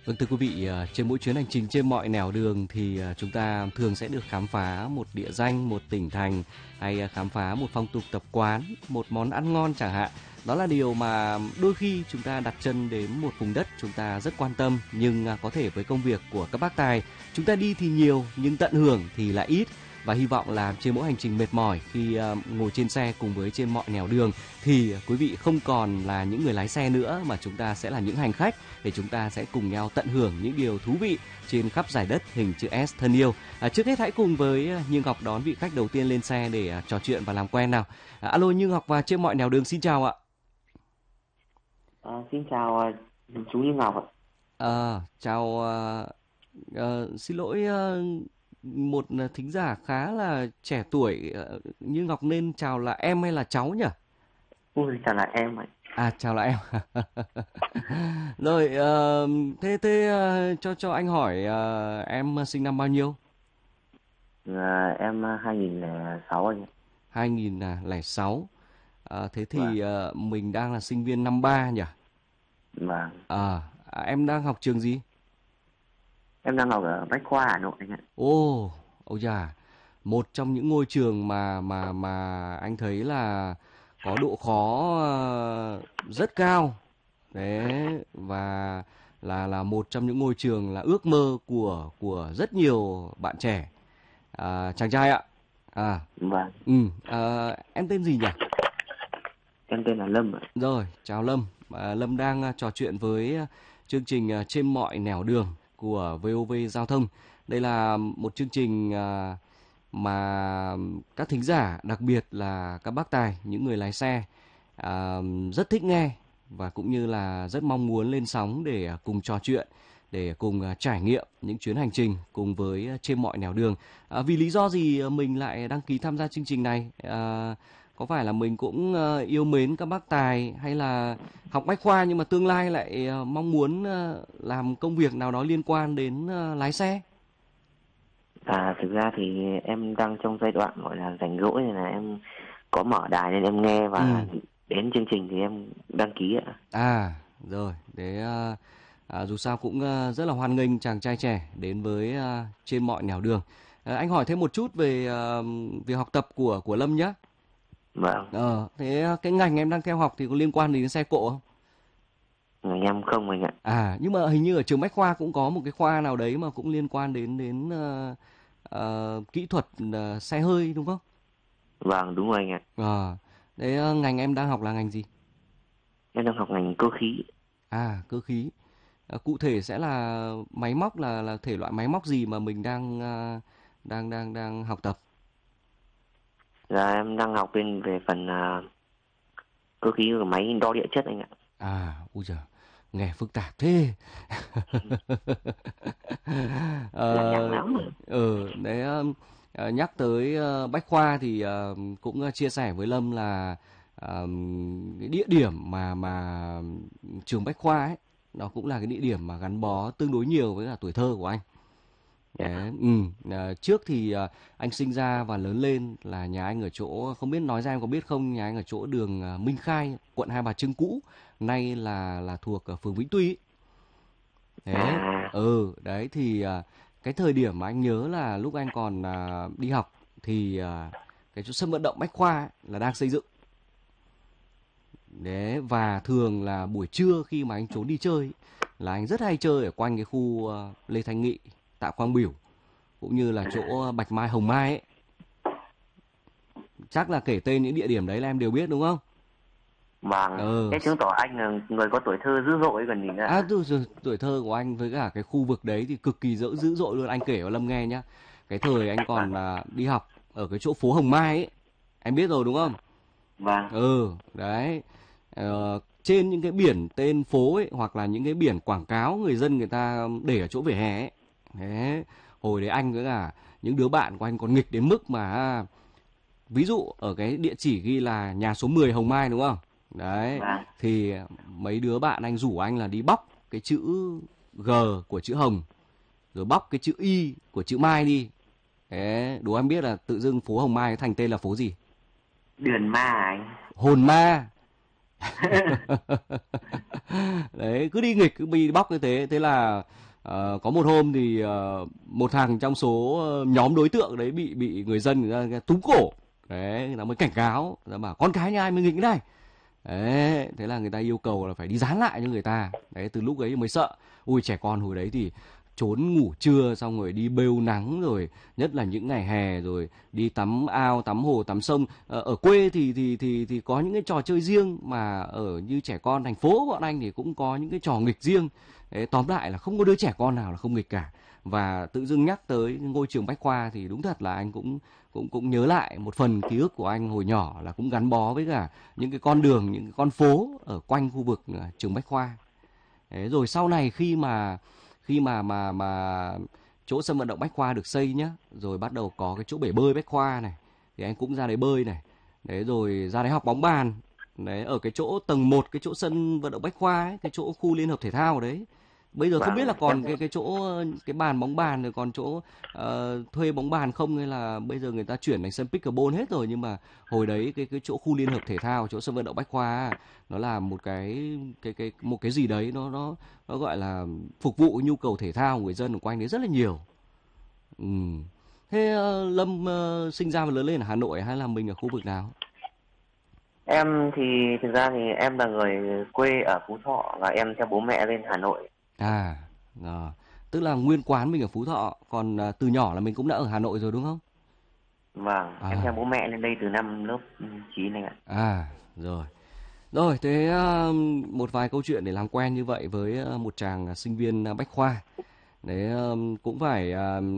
Vâng, thưa quý vị, trên mỗi chuyến hành trình trên mọi nẻo đường thì chúng ta thường sẽ được khám phá một địa danh, một tỉnh thành hay khám phá một phong tục tập quán, một món ăn ngon chẳng hạn. Đó là điều mà đôi khi chúng ta đặt chân đến một vùng đất chúng ta rất quan tâm, nhưng có thể với công việc của các bác tài, chúng ta đi thì nhiều nhưng tận hưởng thì lại ít. Và hy vọng là trên mỗi hành trình mệt mỏi khi ngồi trên xe cùng với trên mọi nẻo đường thì quý vị không còn là những người lái xe nữa, mà chúng ta sẽ là những hành khách để chúng ta sẽ cùng nhau tận hưởng những điều thú vị trên khắp giải đất hình chữ S thân yêu. Trước hết hãy cùng với Như Ngọc đón vị khách đầu tiên lên xe để trò chuyện và làm quen nào. Alo Như Ngọc và trên mọi nẻo đường, xin chào ạ. Xin chào chú Như Ngọc ạ. Chào, xin lỗi, một thính giả khá là trẻ tuổi, Như Ngọc nên chào là em hay là cháu nhỉ? Ui, chào là em ạ. Chào là em. Rồi, thế cho anh hỏi em sinh năm bao nhiêu? Em 2006 anh ạ. 2006. Thế thì Vâng. mình đang là sinh viên năm 3 nhỉ? Vâng. Em đang học trường gì? Em đang học ở Bách Khoa Hà Nội anh ạ. Ôi già, một trong những ngôi trường mà anh thấy là có độ khó rất cao. Đấy, và là một trong những ngôi trường là ước mơ của rất nhiều bạn trẻ. Chàng trai ạ. Vâng. Em tên gì nhỉ? Em tên là Lâm ạ. Rồi, chào Lâm. Lâm đang trò chuyện với chương trình Trên mọi nẻo đường của VOV Giao thông. Đây là một chương trình mà các thính giả, đặc biệt là các bác tài, những người lái xe rất thích nghe và cũng như là rất mong muốn lên sóng để cùng trò chuyện, để cùng trải nghiệm những chuyến hành trình cùng với Trên mọi nẻo đường. Vì lý do gì mình lại đăng ký tham gia chương trình này? Có phải là mình cũng yêu mến các bác tài, hay là học bách khoa nhưng mà tương lai lại mong muốn làm công việc nào đó liên quan đến lái xe? Thực ra thì em đang trong giai đoạn gọi là rảnh rỗi, nên là em có mở đài nên em nghe và đến chương trình thì em đăng ký ạ. Rồi, thế dù sao cũng rất là hoan nghênh chàng trai trẻ đến với Trên mọi nẻo đường. Anh hỏi thêm một chút về việc học tập của Lâm nhé. Vâng. Thế cái ngành em đang theo học thì có liên quan đến xe cộ không? Ngành em không anh ạ. Nhưng mà hình như ở trường Bách Khoa cũng có một cái khoa nào đấy mà cũng liên quan đến kỹ thuật xe hơi đúng không? Vâng, đúng rồi anh ạ. Thế ngành em đang học là ngành gì? Em đang học ngành cơ khí. Cơ khí. Cụ thể sẽ là máy móc, là thể loại máy móc gì mà mình đang học tập? Dạ em đang học về phần cơ khí của máy đo địa chất anh ạ. Ui giời, nghe phức tạp thế. Nhặng lắm. Đấy, nhắc tới Bách Khoa thì cũng chia sẻ với Lâm là cái địa điểm mà trường Bách Khoa ấy, nó cũng là cái địa điểm mà gắn bó tương đối nhiều với cả tuổi thơ của anh. Đấy, trước thì anh sinh ra và lớn lên là nhà anh ở chỗ, không biết nói ra em có biết không, nhà anh ở chỗ đường Minh Khai, quận Hai Bà Trưng cũ, nay là thuộc phường Vĩnh Tuy ấy. Thế, đấy thì cái thời điểm mà anh nhớ là lúc anh còn đi học thì cái chỗ sân vận động Bách Khoa ấy, là đang xây dựng. Đấy, và thường là buổi trưa khi mà anh trốn đi chơi ấy, là anh rất hay chơi ở quanh cái khu Lê Thanh Nghị, Tạ Quang Biểu, cũng như là chỗ Bạch Mai, Hồng Mai ấy. Chắc là kể tên những địa điểm đấy là em đều biết đúng không? Vâng, thế chứng tỏ anh là người có tuổi thơ dữ dội gần gì nữa. Tuổi thơ của anh với cả cái khu vực đấy thì cực kỳ dữ dội luôn. Anh kể cho Lâm nghe nhá. Cái thời anh còn đi học ở cái chỗ phố Hồng Mai ấy, em biết rồi đúng không? Vâng. Đấy. Trên những cái biển tên phố ấy, hoặc là những cái biển quảng cáo người dân người ta để ở chỗ vỉa hè ấy. Thế, hồi đấy anh với cả những đứa bạn của anh còn nghịch đến mức mà ví dụ ở cái địa chỉ ghi là nhà số 10 Hồng Mai đúng không? Đấy, thì mấy đứa bạn anh rủ anh là đi bóc cái chữ G của chữ Hồng, rồi bóc cái chữ Y của chữ Mai đi. Thế, đố em biết là tự dưng phố Hồng Mai thành tên là phố gì? Điền Ma anh. Hồn Ma. Đấy, cứ đi nghịch cứ bị bóc như thế. Thế là có một hôm thì một thằng trong số nhóm đối tượng đấy bị người dân người ta túm cổ. Đấy, người ta mới cảnh cáo, người ta bảo con cái nhà ai mới nghịch cái này. Đấy, thế là người ta yêu cầu là phải đi dán lại cho người ta. Đấy, từ lúc ấy mới sợ. Ui, trẻ con hồi đấy thì trốn ngủ trưa, xong rồi đi bêu nắng, rồi nhất là những ngày hè, rồi đi tắm ao, tắm hồ, tắm sông. Ở quê thì có những cái trò chơi riêng, mà ở như trẻ con thành phố bọn anh thì cũng có những cái trò nghịch riêng. Đấy, tóm lại là không có đứa trẻ con nào là không nghịch cả. Và tự dưng nhắc tới ngôi trường Bách Khoa thì đúng thật là anh cũng nhớ lại một phần ký ức của anh hồi nhỏ, là cũng gắn bó với cả những cái con đường, những cái con phố ở quanh khu vực trường Bách Khoa. Đấy, rồi sau này khi mà chỗ sân vận động Bách Khoa được xây nhá, rồi bắt đầu có cái chỗ bể bơi Bách Khoa này, thì anh cũng ra đấy bơi này. Đấy, rồi ra đấy học bóng bàn. Đấy, ở cái chỗ tầng 1 cái chỗ sân vận động Bách Khoa ấy, cái chỗ khu liên hợp thể thao đấy. Bây giờ không biết là còn cái chỗ cái bàn bóng bàn, rồi còn chỗ thuê bóng bàn không, hay là bây giờ người ta chuyển thành sân pickleball hết rồi. Nhưng mà hồi đấy cái chỗ khu liên hợp thể thao, chỗ sân vận động Bách Khoa, nó là một cái gì đấy, nó gọi là phục vụ nhu cầu thể thao của người dân ở quanh đấy rất là nhiều. Thế Lâm sinh ra và lớn lên ở Hà Nội hay là mình ở khu vực nào? Em thì thực ra thì em là người quê ở Phú Thọ, và em theo bố mẹ lên Hà Nội. Tức là nguyên quán mình ở Phú Thọ, còn từ nhỏ là mình cũng đã ở Hà Nội rồi đúng không? Vâng, em theo bố mẹ lên đây từ năm lớp 9 này ạ. Rồi, thế một vài câu chuyện để làm quen như vậy với một chàng sinh viên Bách Khoa. Đấy, cũng phải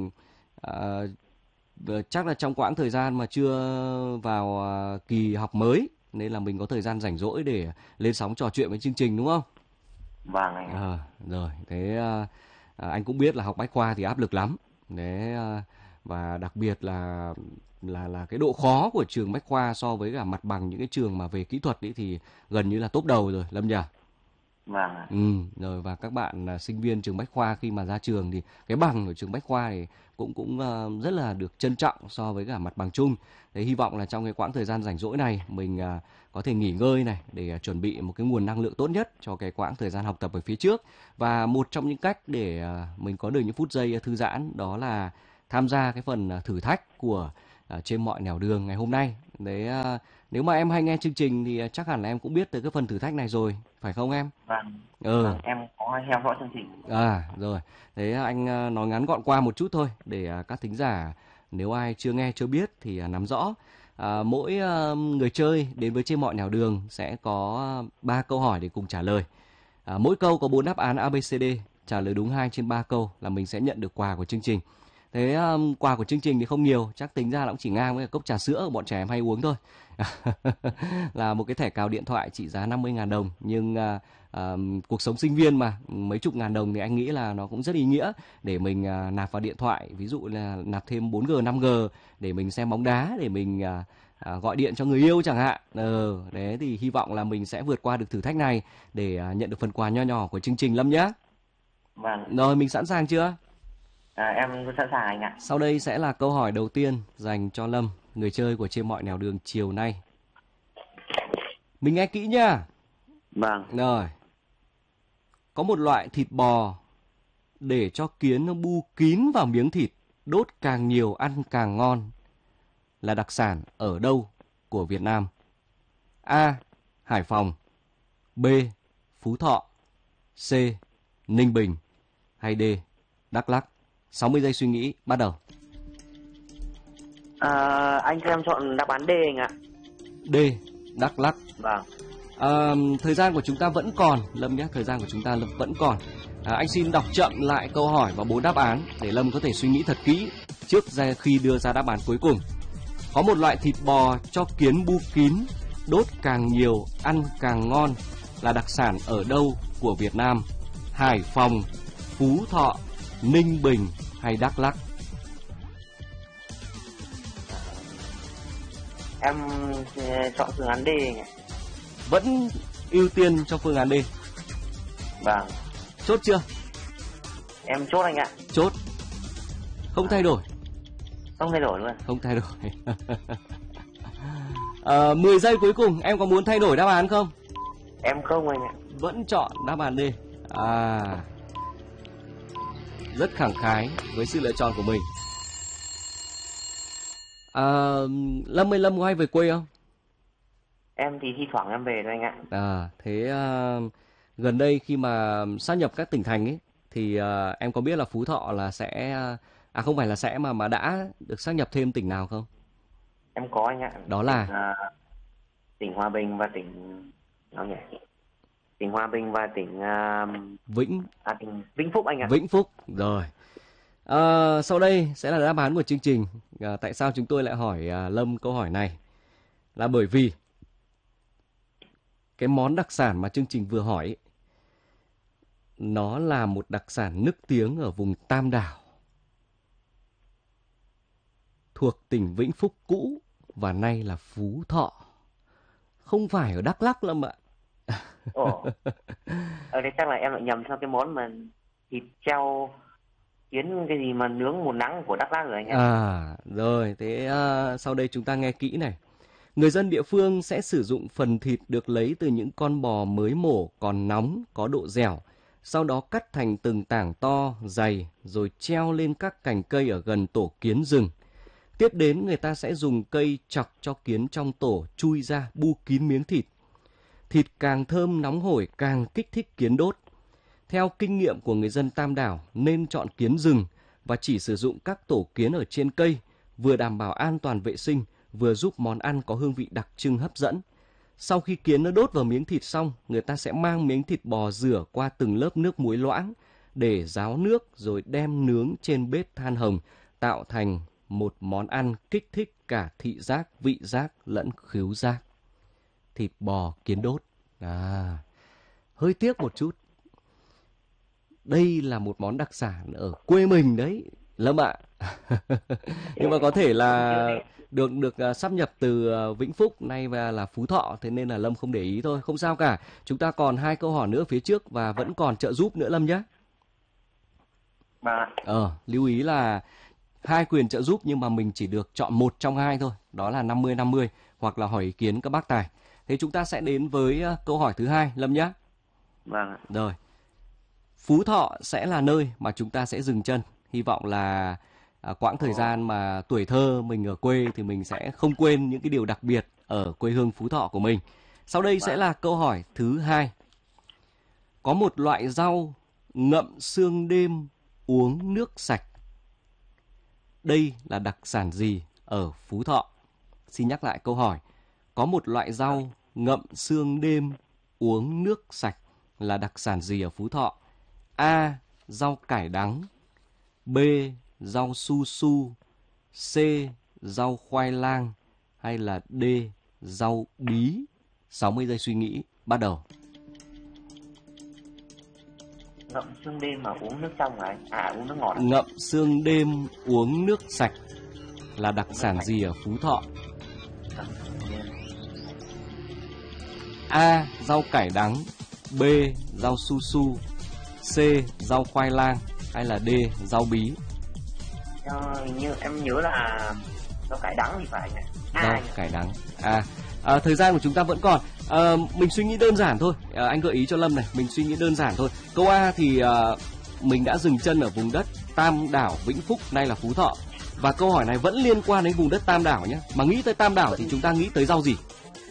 chắc là trong quãng thời gian mà chưa vào kỳ học mới, nên là mình có thời gian rảnh rỗi để lên sóng trò chuyện với chương trình đúng không? Vâng anh. Rồi, thế anh cũng biết là học Bách Khoa thì áp lực lắm. Đấy, và đặc biệt là cái độ khó của trường Bách Khoa so với cả mặt bằng những cái trường mà về kỹ thuật ấy thì gần như là top đầu rồi, Lâm nhỉ? Vâng. Rồi, và các bạn sinh viên trường Bách Khoa khi mà ra trường thì cái bằng của trường Bách Khoa thì cũng rất là được trân trọng so với cả mặt bằng chung. Thế hy vọng là trong cái quãng thời gian rảnh rỗi này mình có thể nghỉ ngơi này để chuẩn bị một cái nguồn năng lượng tốt nhất cho cái quãng thời gian học tập ở phía trước. Và một trong những cách để mình có được những phút giây thư giãn đó là tham gia cái phần thử thách của Trên Mọi Nẻo Đường ngày hôm nay. Đấy, nếu mà em hay nghe chương trình thì chắc hẳn là em cũng biết tới cái phần thử thách này rồi, phải không em? Vâng, em có theo dõi chương trình. Rồi. Thế anh nói ngắn gọn qua một chút thôi để các thính giả nếu ai chưa nghe chưa biết thì nắm rõ. Mỗi người chơi đến với Trên Mọi Nẻo Đường sẽ có 3 câu hỏi để cùng trả lời. Mỗi câu có 4 đáp án ABCD, trả lời đúng 2 trên 3 câu là mình sẽ nhận được quà của chương trình. Thế quà của chương trình thì không nhiều, chắc tính ra là cũng chỉ ngang với cốc trà sữa của bọn trẻ em hay uống thôi. Là một cái thẻ cào điện thoại trị giá 50.000 đồng. Nhưng cuộc sống sinh viên mà, mấy chục ngàn đồng thì anh nghĩ là nó cũng rất ý nghĩa để mình nạp vào điện thoại. Ví dụ là nạp thêm 4G, 5G để mình xem bóng đá, để mình gọi điện cho người yêu chẳng hạn. Đấy thì hy vọng là mình sẽ vượt qua được thử thách này để nhận được phần quà nho nhỏ của chương trình, Lâm nhé. Vâng. Rồi, mình sẵn sàng chưa? Em sẵn sàng anh ạ. Sau đây sẽ là câu hỏi đầu tiên dành cho Lâm, người chơi của Trên Mọi Nẻo Đường chiều nay. Mình nghe kỹ nha. Vâng. Rồi. Có một loại thịt bò để cho kiến nó bu kín vào miếng thịt, đốt càng nhiều ăn càng ngon, là đặc sản ở đâu của Việt Nam? A. Hải Phòng, B. Phú Thọ, C. Ninh Bình hay D. Đắk Lắk? 60 giây suy nghĩ, bắt đầu. Anh cho em chọn đáp án D anh ạ. D. Đắk Lắk. Vâng. Thời gian của chúng ta vẫn còn, Lâm nhé, thời gian của chúng ta vẫn còn. Anh xin đọc chậm lại câu hỏi và 4 đáp án để Lâm có thể suy nghĩ thật kỹ trước khi đưa ra đáp án cuối cùng. Có một loại thịt bò cho kiến bu kín, đốt càng nhiều ăn càng ngon, là đặc sản ở đâu của Việt Nam? Hải Phòng, Phú Thọ, Ninh Bình hay Đắk Lắk? Em chọn phương án D anh ạ. Vẫn ưu tiên cho phương án D. Vâng. Chốt chưa? Em chốt anh ạ. Chốt. Không thay đổi. Không thay đổi luôn. Không thay đổi. 10 giây cuối cùng, em có muốn thay đổi đáp án không? Em không anh ạ. Vẫn chọn đáp án D. Rất khẳng khái với sự lựa chọn của mình. Lâm ơi, Lâm có hay về quê không? Em thì thi thoảng em về thôi anh ạ. Thế gần đây khi mà sát nhập các tỉnh thành ấy thì em có biết là Phú Thọ là sẽ không phải là sẽ mà đã được sát nhập thêm tỉnh nào không? Em có anh ạ. Đó là tỉnh Hòa Bình và tỉnh Hòa Bình và tỉnh tỉnh Vĩnh Phúc anh ạ. Vĩnh Phúc rồi. Sau đây sẽ là đáp án của chương trình. Tại sao chúng tôi lại hỏi Lâm câu hỏi này? Là bởi vì cái món đặc sản mà chương trình vừa hỏi ấy, nó là một đặc sản nức tiếng ở vùng Tam Đảo, thuộc tỉnh Vĩnh Phúc cũ và nay là Phú Thọ. Không phải ở Đắk Lắk Lâm ạ. Ở đây chắc là em lại nhầm theo cái món mà thịt treo kiến cái gì mà nướng một nắng của Đắk Lắk rồi anh ạ. Rồi, thế sau đây chúng ta nghe kỹ này. Người dân địa phương sẽ sử dụng phần thịt được lấy từ những con bò mới mổ còn nóng, có độ dẻo. Sau đó cắt thành từng tảng to, dày, rồi treo lên các cành cây ở gần tổ kiến rừng. Tiếp đến người ta sẽ dùng cây chọc cho kiến trong tổ chui ra bu kín miếng thịt. Thịt càng thơm nóng hổi càng kích thích kiến đốt. Theo kinh nghiệm của người dân Tam Đảo nên chọn kiến rừng và chỉ sử dụng các tổ kiến ở trên cây, vừa đảm bảo an toàn vệ sinh, vừa giúp món ăn có hương vị đặc trưng hấp dẫn. Sau khi kiến nó đốt vào miếng thịt xong, người ta sẽ mang miếng thịt bò rửa qua từng lớp nước muối loãng để ráo nước rồi đem nướng trên bếp than hồng, tạo thành một món ăn kích thích cả thị giác, vị giác lẫn khứu giác. Thịt bò kiến đốt. Hơi tiếc một chút. Đây là một món đặc sản ở quê mình đấy, Lâm ạ. Nhưng mà có thể là được sáp nhập từ Vĩnh Phúc nay và là Phú Thọ, thế nên là Lâm không để ý thôi, không sao cả. Chúng ta còn 2 câu hỏi nữa phía trước và vẫn còn trợ giúp nữa Lâm nhé. Lưu ý là 2 quyền trợ giúp nhưng mà mình chỉ được chọn 1 trong 2 thôi, đó là 50-50 hoặc là hỏi ý kiến các bác tài. Thế chúng ta sẽ đến với câu hỏi thứ 2 Lâm nhé. Vâng. Rồi. Phú Thọ sẽ là nơi mà chúng ta sẽ dừng chân. Hy vọng là quãng thời gian mà tuổi thơ mình ở quê thì mình sẽ không quên những cái điều đặc biệt ở quê hương Phú Thọ của mình. Sau đây sẽ là câu hỏi thứ 2. Có một loại rau ngậm xương đêm uống nước sạch. Đây là đặc sản gì ở Phú Thọ? Xin nhắc lại câu hỏi. Có một loại rau ngậm xương đêm uống nước sạch là đặc sản gì ở Phú Thọ? A. Rau cải đắng. B. Rau su su. C. Rau khoai lang. Hay là D. Rau bí. 60 giây suy nghĩ, bắt đầu. Ngậm xương đêm mà uống nước trong hả anh? Uống nước ngọt. Ngậm xương đêm uống nước sạch là đặc sản gì ở Phú Thọ? A. Rau cải đắng. B. Rau su su. C. Rau khoai lang. Hay là D. Rau bí? Như em nhớ là rau cải đắng thì phải. Rau cải đắng. Thời gian của chúng ta vẫn còn. Mình suy nghĩ đơn giản thôi. Anh gợi ý cho Lâm này, mình suy nghĩ đơn giản thôi. Câu A thì mình đã dừng chân ở vùng đất Tam Đảo, Vĩnh Phúc, nay là Phú Thọ. Và câu hỏi này vẫn liên quan đến vùng đất Tam Đảo nhé. Mà nghĩ tới Tam Đảo thì chúng ta nghĩ tới rau gì?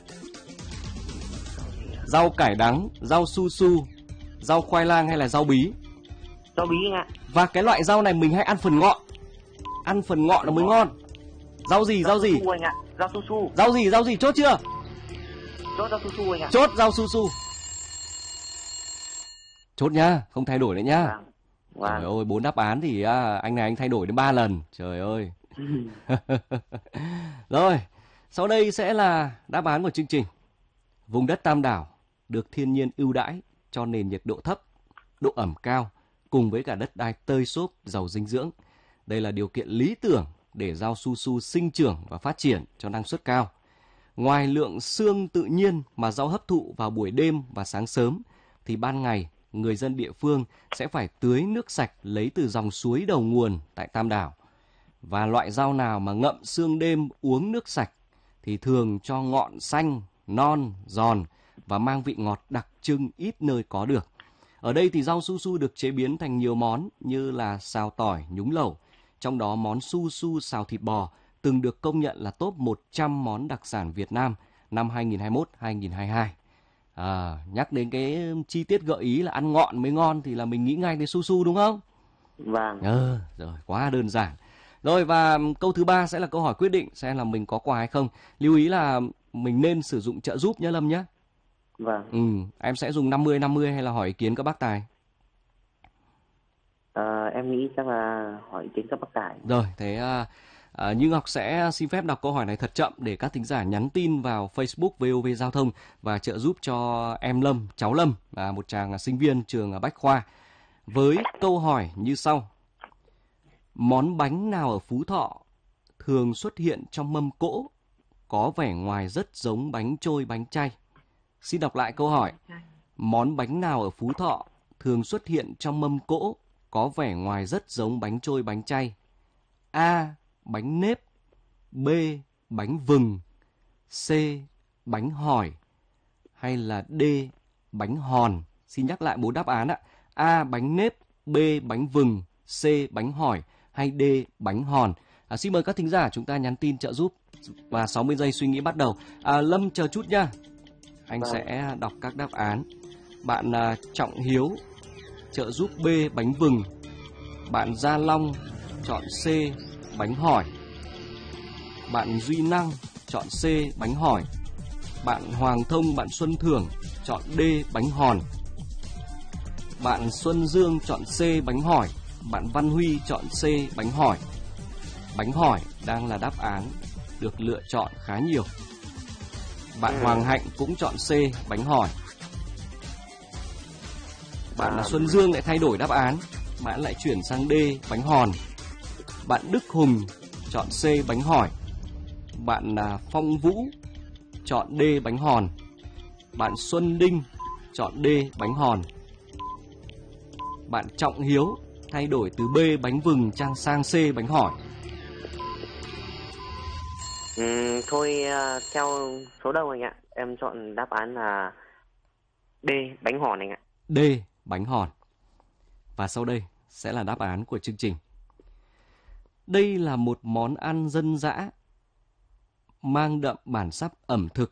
Rau cải đắng, rau su su, rau khoai lang hay là rau bí? Rau bí anh ạ. Và cái loại rau này mình hay ăn phần ngọn. Ăn phần ngọn nó mới ngon. Rau gì? Rau su anh ạ. Rau su su. Rau gì? Chốt chưa? Chốt rau su su anh ạ. Chốt rau su su. Chốt nhá, không thay đổi nữa nhá. Vâng. Trời ơi, 4 đáp án thì anh này anh thay đổi đến 3 lần. Trời ơi. Rồi, sau đây sẽ là đáp án của chương trình. Vùng đất Tam Đảo được thiên nhiên ưu đãi cho nền nhiệt độ thấp, độ ẩm cao cùng với cả đất đai tơi xốp giàu dinh dưỡng. Đây là điều kiện lý tưởng để rau su su sinh trưởng và phát triển cho năng suất cao. Ngoài lượng xương tự nhiên mà rau hấp thụ vào buổi đêm và sáng sớm thì ban ngày người dân địa phương sẽ phải tưới nước sạch lấy từ dòng suối đầu nguồn tại Tam Đảo. Và loại rau nào mà ngậm xương đêm uống nước sạch thì thường cho ngọn xanh, non, giòn và mang vị ngọt đặc trưng ít nơi có được. Ở đây thì rau su su được chế biến thành nhiều món như là xào tỏi, nhúng lẩu. Trong đó món su su xào thịt bò từng được công nhận là top 100 món đặc sản Việt Nam năm 2021-2022. Nhắc đến cái chi tiết gợi ý là ăn ngọn mới ngon thì là mình nghĩ ngay đến su su đúng không? Vâng. Rồi, quá đơn giản. Rồi, và câu thứ 3 sẽ là câu hỏi quyết định xem là mình có quà hay không. Lưu ý là mình nên sử dụng trợ giúp nhé Lâm nhé. Vâng. Em sẽ dùng 50-50 hay là hỏi ý kiến các bác tài? Em nghĩ chắc là hỏi ý kiến các bác tài. Rồi, thế Như Ngọc sẽ xin phép đọc câu hỏi này thật chậm để các thính giả nhắn tin vào Facebook VOV Giao thông và trợ giúp cho em Lâm, cháu Lâm, là một chàng sinh viên trường Bách Khoa. Với câu hỏi như sau. Món bánh nào ở Phú Thọ thường xuất hiện trong mâm cỗ, có vẻ ngoài rất giống bánh trôi bánh chay? Xin đọc lại câu hỏi. Món bánh nào ở Phú Thọ thường xuất hiện trong mâm cỗ, có vẻ ngoài rất giống bánh trôi bánh chay? A. Bánh nếp. B. Bánh vừng. C. Bánh hỏi. Hay là D. Bánh hòn? Xin nhắc lại 4 đáp án ạ. A. Bánh nếp. B. Bánh vừng. C. Bánh hỏi. Hay D. Bánh hòn? Xin mời các thính giả chúng ta nhắn tin trợ giúp. Và 60 giây suy nghĩ bắt đầu. Lâm chờ chút nha. Anh sẽ đọc các đáp án. Bạn Trọng Hiếu trợ giúp B. Bánh vừng. Bạn Gia Long chọn C. Bánh hỏi. Bạn Duy Năng chọn C. Bánh hỏi. Bạn Hoàng Thông, bạn Xuân Thưởng chọn D. Bánh hòn. Bạn Xuân Dương chọn C. Bánh hỏi. Bạn Văn Huy chọn C. Bánh hỏi. Bánh hỏi đang là đáp án được lựa chọn khá nhiều. Bạn Hoàng Hạnh cũng chọn C. Bánh hỏi. Bạn là Xuân Dương lại thay đổi đáp án, bạn lại chuyển sang D. Bánh hòn. Bạn Đức Hùng chọn C. Bánh hỏi. Bạn Phong Vũ chọn D. Bánh hòn. Bạn Xuân Đinh chọn D. Bánh hòn. Bạn Trọng Hiếu thay đổi từ B. Bánh vừng sang C. Bánh hỏi. Thôi theo số đông anh ạ, em chọn đáp án là D. Bánh hòn anh ạ. D. Bánh hòn. Và sau đây sẽ là đáp án của chương trình. Đây là một món ăn dân dã mang đậm bản sắc ẩm thực